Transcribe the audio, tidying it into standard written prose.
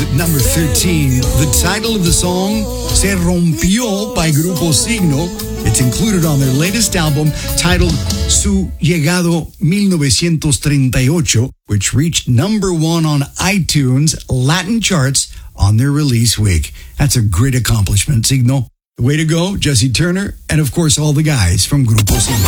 number 13. The title of the song, Se Rompió by Grupo Signo. It's included on their latest album titled Su Llegado 1938, which reached number 1 on iTunes Latin charts on their release week. That's a great accomplishment, Signo. Way to go, Jesse Turner, and of course all the guys from Grupo Signo.